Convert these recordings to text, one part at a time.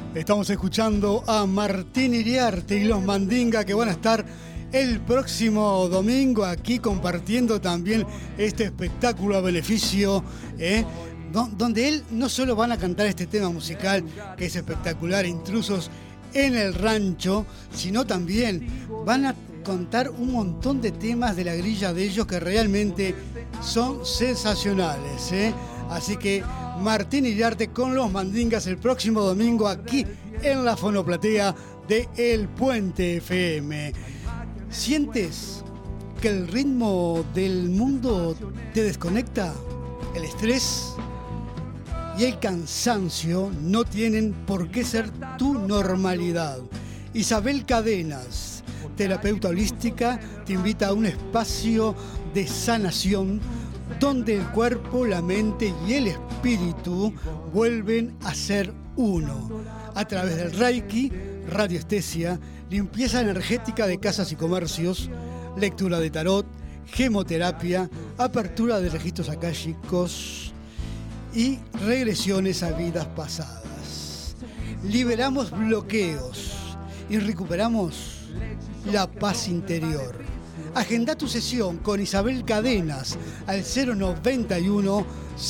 Estamos escuchando a Martín Iriarte y los Mandinga, que van a estar el próximo domingo aquí compartiendo también este espectáculo a beneficio, donde él no solo van a cantar este tema musical que es espectacular, Intrusos en el Rancho, sino también van a contar un montón de temas de la grilla de ellos que realmente son sensacionales, Así que Martín Iriarte con los Mandingas el próximo domingo aquí en la Fonoplatea de El Puente FM. ¿Sientes que el ritmo del mundo te desconecta? El estrés y el cansancio no tienen por qué ser tu normalidad. Isabel Cadenas, terapeuta holística, te invita a un espacio de sanación donde el cuerpo, la mente y el espíritu vuelven a ser uno. A través del Reiki, radioestesia, limpieza energética de casas y comercios, lectura de tarot, gemoterapia, apertura de registros akáshicos y regresiones a vidas pasadas. Liberamos bloqueos y recuperamos la paz interior. Agenda tu sesión con Isabel Cadenas al 091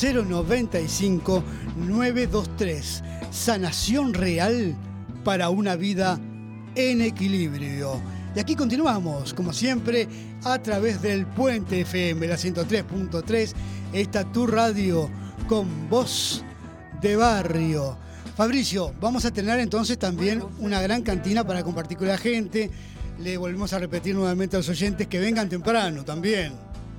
095 923. Sanación real para una vida en equilibrio. Y aquí continuamos, como siempre, a través del Puente FM, la 103.3. Esta tu radio con voz de barrio. Fabricio, vamos a tener entonces también una gran cantina para compartir con la gente. Le volvemos a repetir nuevamente a los oyentes que vengan temprano también.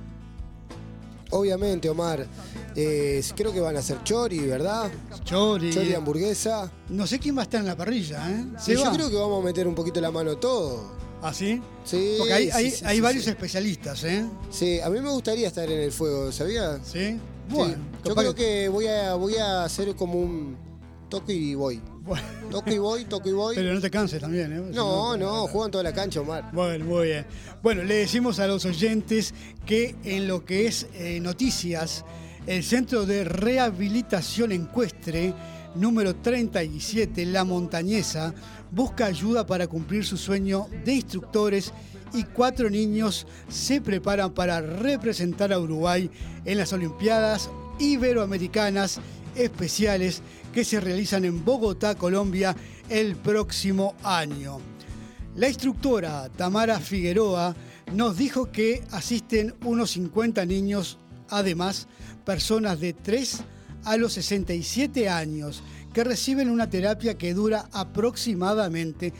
Obviamente, Omar. Creo que van a hacer chori, ¿verdad? Chori hamburguesa. No sé quién va a estar en la parrilla, ¿eh? Sí, yo creo que vamos a meter un poquito la mano todo. ¿Ah, sí? Sí. Porque hay varios especialistas, ¿eh? Sí, a mí me gustaría estar en el fuego, ¿sabías? Sí. Bueno, sí. Yo creo que voy a hacer como un toque y voy. Bueno. Toco y voy. Pero no te canses también, ¿eh? No, juegan toda la cancha, Omar. Bueno, muy bien. Bueno, le decimos a los oyentes que en lo que es noticias, el Centro de Rehabilitación Ecuestre, número 37, La Montañesa, busca ayuda para cumplir su sueño de instructores y 4 niños se preparan para representar a Uruguay en las Olimpiadas Iberoamericanas especiales que se realizan en Bogotá, Colombia, el próximo año. La instructora Tamara Figueroa nos dijo que asisten unos 50 niños, además personas de 3 a los 67 años que reciben una terapia que dura aproximadamente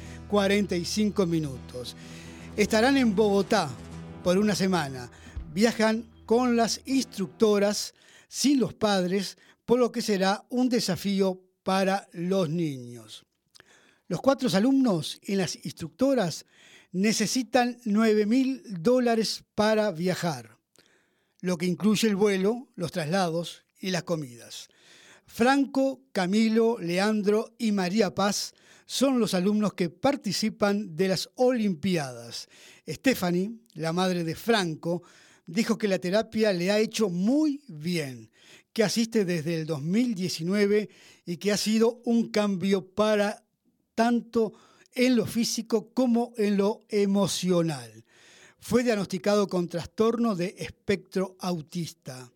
45 minutos. Estarán en Bogotá por una semana. Viajan con las instructoras sin los padres, por lo que será un desafío para los niños. Los 4 alumnos y las instructoras necesitan $9.000 para viajar, lo que incluye el vuelo, los traslados y las comidas. Franco, Camilo, Leandro y María Paz son los alumnos que participan de las Olimpiadas. Stephanie, la madre de Franco, dijo que la terapia le ha hecho muy bien, que asiste desde el 2019 y que ha sido un cambio para tanto en lo físico como en lo emocional. Fue diagnosticado con trastorno de espectro autista.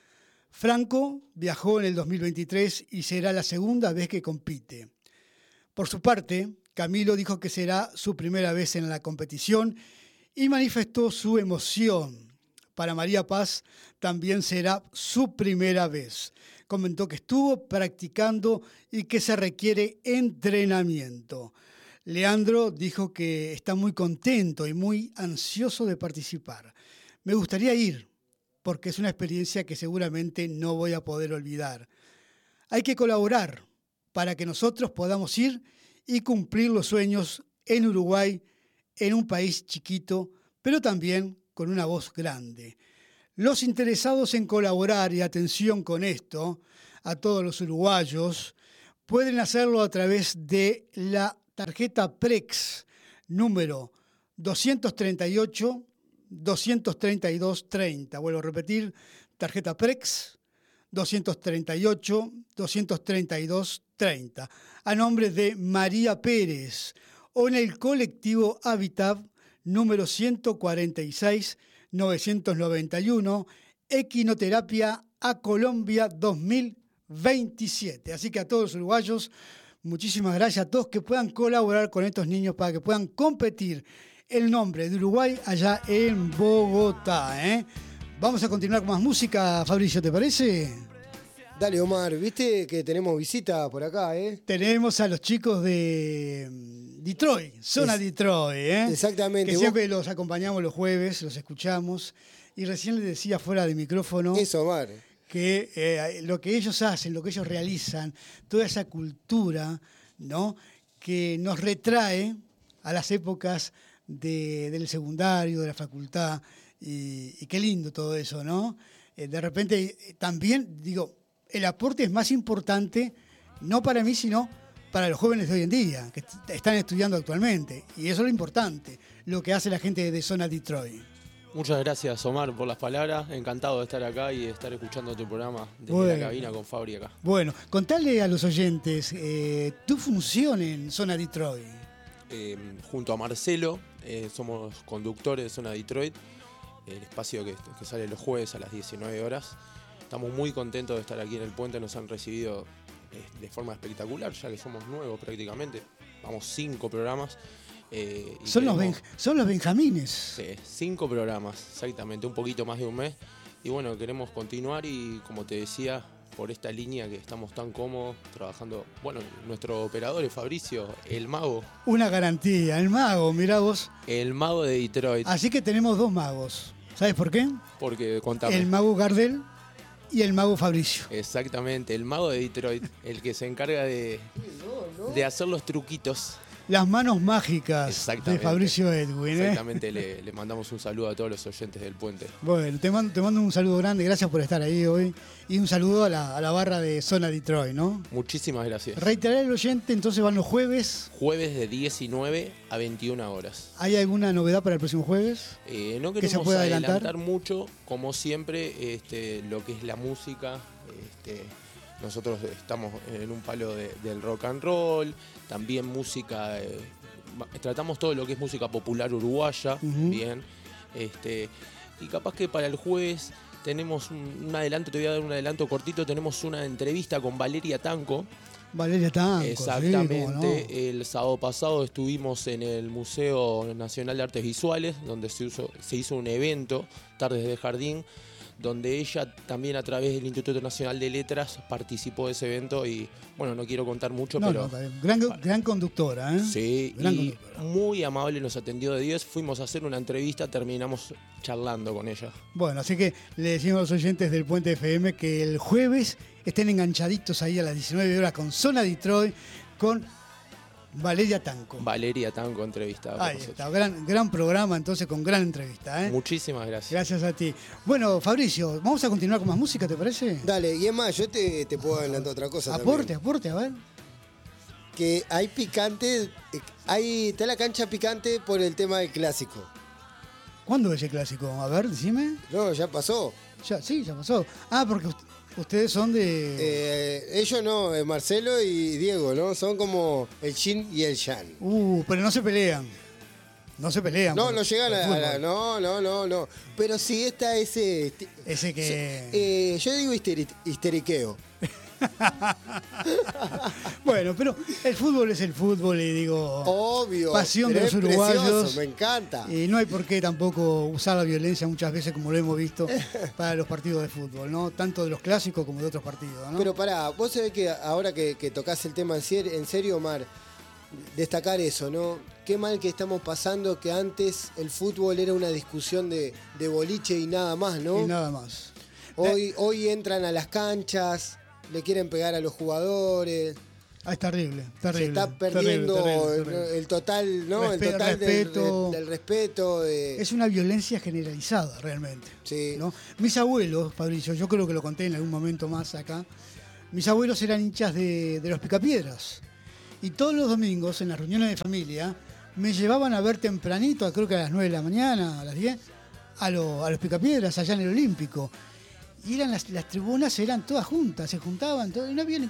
Franco viajó en el 2023 y será la segunda vez que compite. Por su parte, Camilo dijo que será su primera vez en la competición y manifestó su emoción. Para María Paz también será su primera vez. Comentó que estuvo practicando y que se requiere entrenamiento. Leandro dijo que está muy contento y muy ansioso de participar. Me gustaría ir, porque es una experiencia que seguramente no voy a poder olvidar. Hay que colaborar para que nosotros podamos ir y cumplir los sueños en Uruguay, en un país chiquito, pero también con una voz grande. Los interesados en colaborar, y atención con esto, a todos los uruguayos, pueden hacerlo a través de la tarjeta PREX número 238 232 30. Vuelvo a repetir, tarjeta PREX 238 232 30, a nombre de María Pérez, o en el colectivo Habitat número 146 991, Equinoterapia a Colombia 2027. Así que a todos los uruguayos, muchísimas gracias a todos que puedan colaborar con estos niños para que puedan competir el nombre de Uruguay allá en Bogotá. Vamos a continuar con más música, Fabricio, ¿te parece? Dale, Omar, viste que tenemos visita por acá, Tenemos a los chicos de Detroit, Zona Detroit, Exactamente. Que siempre los acompañamos los jueves, los escuchamos. Y recién les decía fuera de micrófono... Eso, Omar. Que lo que ellos hacen, lo que ellos realizan, toda esa cultura, ¿no?, que nos retrae a las épocas del secundario, de la facultad, y qué lindo todo eso, ¿no? De repente también, digo, el aporte es más importante, no para mí, sino para los jóvenes de hoy en día, que están estudiando actualmente. Y eso es lo importante, lo que hace la gente de Zona Detroit. Muchas gracias, Omar, por las palabras. Encantado de estar acá y de estar escuchando tu programa desde la cabina con Fabri acá. Bueno, contale a los oyentes tu función en Zona Detroit. Junto a Marcelo, somos conductores de Zona Detroit, el espacio que sale los jueves a las 19 horas. Estamos muy contentos de estar aquí en el puente, nos han recibido de forma espectacular, ya que somos nuevos prácticamente. Vamos 5 programas. Son los benjamines. Sí, 5 programas, exactamente, un poquito más de un mes. Y bueno, queremos continuar y, como te decía, por esta línea que estamos tan cómodos trabajando. Bueno, nuestro operador es Fabricio, el mago. Una garantía, el mago, mirá vos. El mago de Detroit. Así que tenemos 2 magos. ¿Sabes por qué? Porque, contame. El mago Gardel y el mago Fabricio. Exactamente, el mago de Detroit, el que se encarga de hacer los truquitos. Las manos mágicas de Fabricio Edwin. Exactamente, le mandamos un saludo a todos los oyentes del puente. Bueno, te mando un saludo grande, gracias por estar ahí hoy. Y un saludo a la barra de Zona Detroit, ¿no? Muchísimas gracias. Reiterar al oyente, entonces van los jueves. Jueves de 19 a 21 horas. ¿Hay alguna novedad para el próximo jueves? No queremos adelantar mucho, como siempre, lo que es la música. Nosotros estamos en un palo del rock and roll, también música, tratamos todo lo que es música popular uruguaya, bien. Y capaz que para el jueves tenemos un adelanto, te voy a dar un adelanto cortito, tenemos una entrevista con Valeria Tanco. Valeria Tanco. Exactamente, sí, ¿cómo no? El sábado pasado estuvimos en el Museo Nacional de Artes Visuales, donde se hizo un evento, Tardes de Jardín, donde ella también a través del Instituto Nacional de Letras participó de ese evento y, bueno, no quiero contar mucho, pero... Gran conductora, ¿eh? Sí, muy amable, nos atendió de 10, fuimos a hacer una entrevista, terminamos charlando con ella. Bueno, así que le decimos a los oyentes del Puente FM que el jueves estén enganchaditos ahí a las 19 horas con Zona Detroit, con Valeria Tanco. Valeria Tanco entrevistada. Ahí está, gran programa entonces con gran entrevista. Muchísimas gracias. Gracias a ti. Bueno, Fabricio, vamos a continuar con más música, ¿te parece? Dale, y es más, yo te puedo adelantar otra cosa. Aporte, a ver. Que hay picante, está la cancha picante por el tema del clásico. ¿Cuándo es el clásico? A ver, decime. No, ya pasó. Ya pasó. Ah, porque ustedes son de... ellos no, Marcelo y Diego, ¿no? Son como el yin y el yang. Pero no se pelean. No llegan a no. Pero sí está ese que... yo digo histeriqueo. Bueno, pero el fútbol es el fútbol y digo... Obvio. Pasión de los uruguayos. Precioso, me encanta. Y no hay por qué tampoco usar la violencia muchas veces, como lo hemos visto, para los partidos de fútbol, ¿no? Tanto de los clásicos como de otros partidos, ¿no? Pero pará, vos sabés que ahora que tocás el tema en serio, Omar, destacar eso, ¿no? Qué mal que estamos pasando, que antes el fútbol era una discusión de boliche y nada más, ¿no? Y nada más. Hoy entran a las canchas, le quieren pegar a los jugadores. Es terrible. Se está perdiendo terrible. El total, ¿no? El total del respeto. Es una violencia generalizada, realmente. Sí. ¿No? Mis abuelos, Fabricio, yo creo que lo conté en algún momento más acá, mis abuelos eran hinchas de los Picapiedras. Y todos los domingos, en las reuniones de familia, me llevaban a ver tempranito, creo que a las 9 de la mañana, a las 10, a los Picapiedras allá en el Olímpico. y eran las tribunas eran todas juntas, se juntaban, no había